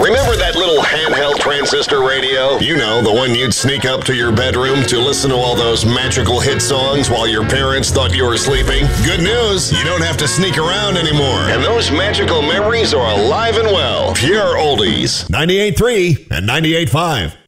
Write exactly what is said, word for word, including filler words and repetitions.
Remember that little handheld transistor radio? You know, the one you'd sneak up to your bedroom to listen to all those magical hit songs while your parents thought you were sleeping? Good news, you don't have to sneak around anymore. And those magical memories are alive and well. Pure oldies. ninety-eight point three and ninety-eight point five.